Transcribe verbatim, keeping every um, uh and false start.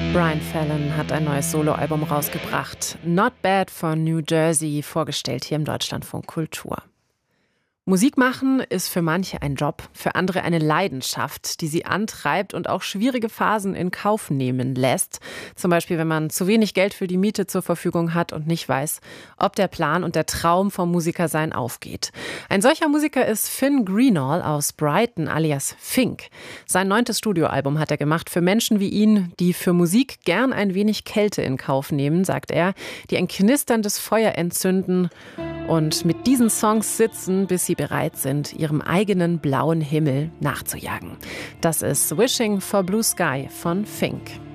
Brian Fallon hat ein neues Soloalbum rausgebracht. Not Bad von New Jersey, vorgestellt hier im Deutschlandfunk Kultur. Musik machen ist für manche ein Job, für andere eine Leidenschaft, die sie antreibt und auch schwierige Phasen in Kauf nehmen lässt. Zum Beispiel, wenn man zu wenig Geld für die Miete zur Verfügung hat und nicht weiß, ob der Plan und der Traum vom Musikersein aufgeht. Ein solcher Musiker ist Finn Greenall aus Brighton alias Fink. Sein neuntes Studioalbum hat er gemacht für Menschen wie ihn, die für Musik gern ein wenig Kälte in Kauf nehmen, sagt er, die ein knisterndes Feuer entzünden und mit diesen Songs sitzen, bis sie bereit sind, ihrem eigenen blauen Himmel nachzujagen. Das ist Wishing for Blue Sky von Fink.